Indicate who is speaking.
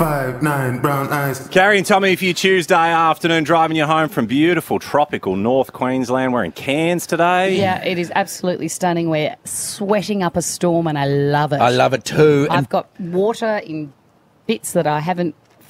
Speaker 1: 6'5", brown eyes.
Speaker 2: Carrie and Tommy for you Tuesday afternoon, driving you home from beautiful tropical North Queensland. We're in Cairns today.
Speaker 3: Yeah, it is absolutely stunning. We're sweating up a storm and I love it.
Speaker 4: I love it too.
Speaker 3: I've got water in bits that I haven't